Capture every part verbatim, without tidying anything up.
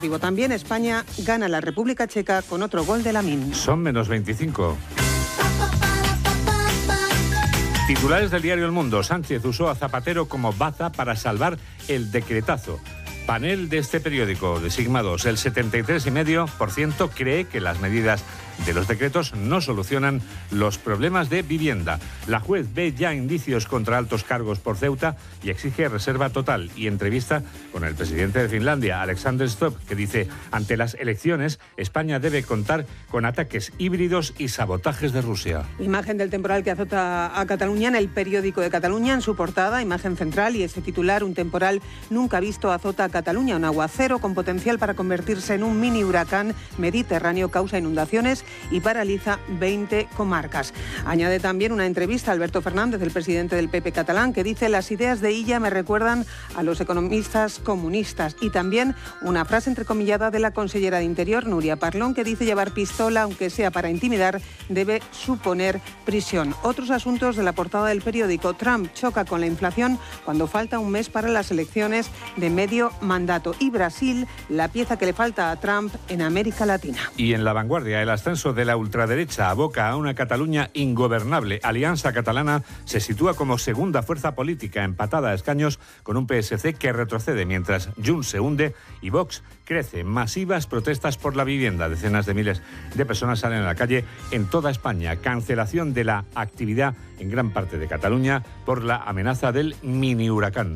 También España gana la República Checa con otro gol de Lamine. Son menos veinticinco. Titulares del diario El Mundo. Sánchez usó a Zapatero como baza para salvar el decretazo. Panel de este periódico, de Sigma dos. El setenta y tres coma cinco por ciento cree que las medidas de los decretos no solucionan los problemas de vivienda. La juez ve ya indicios contra altos cargos por Ceuta y exige reserva total. Y entrevista con el presidente de Finlandia, Alexander Stubb, que dice: ante las elecciones, España debe contar con ataques híbridos y sabotajes de Rusia. Imagen del temporal que azota a Cataluña en el periódico de Cataluña, en su portada, imagen central y ese titular: un temporal nunca visto azota a Cataluña, un aguacero con potencial para convertirse en un mini huracán mediterráneo, causa inundaciones y paraliza veinte comarcas. Añade también una entrevista a Alberto Fernández, el presidente del P P catalán, que dice: las ideas de Illa me recuerdan a los economistas comunistas. Y también una frase entrecomillada de la consellera de Interior, Núria Parlon, que dice: llevar pistola, aunque sea para intimidar, debe suponer prisión. Otros asuntos de la portada del periódico: Trump choca con la inflación cuando falta un mes para las elecciones de medio mandato. Y Brasil, la pieza que le falta a Trump en América Latina. Y en La Vanguardia, el ascenso de la ultraderecha aboca a una Cataluña ingobernable. Alianza Catalana se sitúa como segunda fuerza política, empatada a escaños con un P S C que retrocede, mientras Junts se hunde y Vox crece. Masivas protestas por la vivienda. Decenas de miles de personas salen a la calle en toda España. Cancelación de la actividad en gran parte de Cataluña por la amenaza del mini huracán.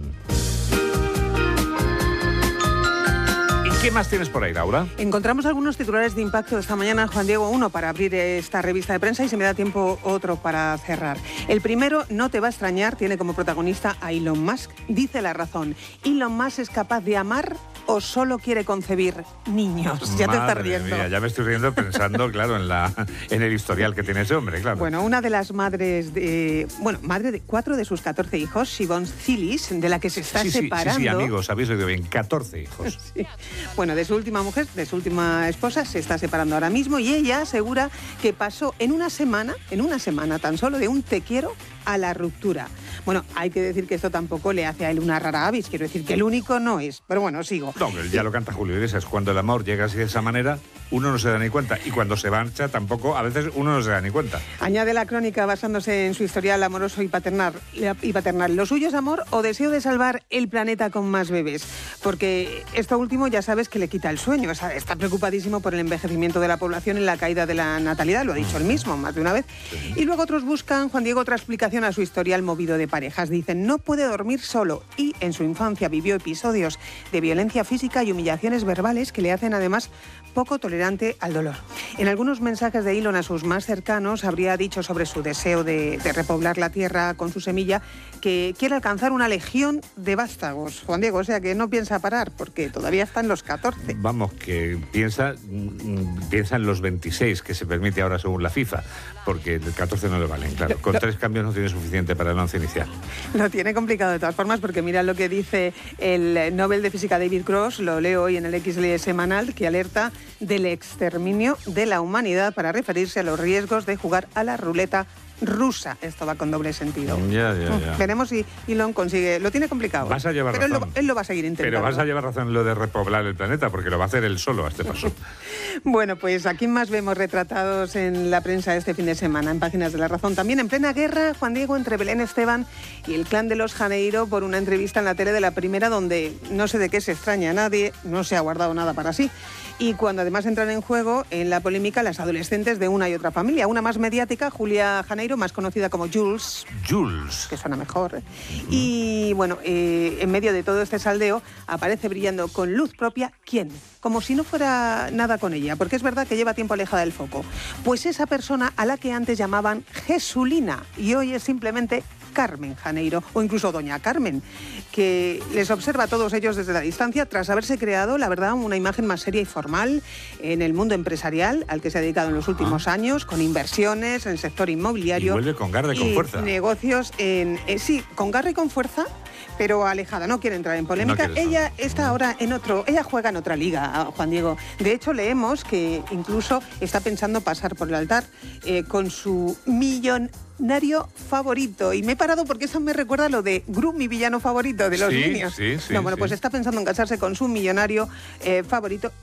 ¿Qué más tienes por ahí, Laura? Encontramos algunos titulares de impacto esta mañana, Juan Diego. Uno para abrir esta revista de prensa y, si me da tiempo, otro para cerrar. El primero, no te va a extrañar, tiene como protagonista a Elon Musk. Dice La Razón: Elon Musk es capaz de amar o solo quiere concebir niños. Ya Madre te estás riendo. Mía, ya me estoy riendo pensando, claro, en, la, en el historial que tiene ese hombre, claro. Bueno, una de las madres de... Bueno, madre de cuatro de sus catorce hijos, Siobhan Zilis, de la que se está sí, sí, separando... Sí, sí, amigos, habéis oído bien, catorce hijos. Sí. Bueno, de su última mujer, de su última esposa, se está separando ahora mismo y ella asegura que pasó en una semana, en una semana tan solo, de un te quiero a la ruptura. Bueno, hay que decir que esto tampoco le hace a él una rara avis, quiero decir que el único no es, pero bueno, sigo. No, hombre, ya lo canta Julio Iglesias: cuando el amor llega así de esa manera, uno no se da ni cuenta, y cuando se marcha tampoco, a veces uno no se da ni cuenta. Añade la crónica, basándose en su historial amoroso y paternal, y paternal. ¿Lo suyo es amor o deseo de salvar el planeta con más bebés? Porque esto último ya sabes que le quita el sueño. Está preocupadísimo por el envejecimiento de la población y la caída de la natalidad, lo ha dicho él mismo más de una vez. Sí. Y luego otros buscan, Juan Diego, otra explicación a su historial movido de parejas. Dicen: no puede dormir solo y en su infancia vivió episodios de violencia física y humillaciones verbales que le hacen además poco tolerante al dolor. En algunos mensajes de Elon a sus más cercanos habría dicho sobre su deseo de, de repoblar la tierra con su semilla que quiere alcanzar una legión de vástagos, Juan Diego, o sea que no piensa parar porque todavía está en los catorce. Vamos, que piensa, piensa en los veintiséis que se permite ahora según la FIFA, porque el catorce no le valen, claro. Con lo, tres cambios no tiene suficiente para el once inicial. Lo tiene complicado de todas formas, porque mira lo que dice el Nobel de Física David Cross, lo leo hoy en el X L semanal, que alerta del exterminio de la humanidad para referirse a los riesgos de jugar a la ruleta rusa. Esto va con doble sentido. Ya, ya, ya. Veremos si Elon consigue... Lo tiene complicado. Vas a llevar pero razón. Él lo, él lo va a seguir intentando. Pero vas a llevar razón en lo de repoblar el planeta, porque lo va a hacer él solo a este paso. Bueno, pues aquí más vemos retratados en la prensa este fin de semana, en páginas de La Razón. También en plena guerra, Juan Diego, entre Belén Esteban y el clan de los Janeiro, por una entrevista en la tele de La Primera, donde no sé de qué se extraña a nadie, no se ha guardado nada para sí. Y cuando además entran en juego en la polémica las adolescentes de una y otra familia. Una más mediática, Julia Janeiro, más conocida como Jules. Jules. Que suena mejor. Uh-huh. Y bueno, eh, en medio de todo este saldeo aparece brillando con luz propia, ¿quién? Como si no fuera nada con ella, porque es verdad que lleva tiempo alejada del foco. Pues esa persona a la que antes llamaban Jesulina y hoy es simplemente Carmen Janeiro, o incluso Doña Carmen, que les observa a todos ellos desde la distancia tras haberse creado, la verdad, una imagen más seria y formal en el mundo empresarial al que se ha dedicado en los últimos ah. años, con inversiones en el sector inmobiliario. Y vuelve con garra y con fuerza. Negocios en... Eh, sí, con garra y con fuerza, pero alejada, no quiere entrar en polémica. No ella está ahora en otro, ella juega en otra liga, Juan Diego. De hecho, leemos que incluso está pensando pasar por el altar eh, con su millón millonario favorito. Y me he parado porque eso me recuerda a lo de Gru, mi villano favorito de los sí, niños. Sí, sí, no, bueno, sí. pues está pensando en casarse con su millonario eh, favorito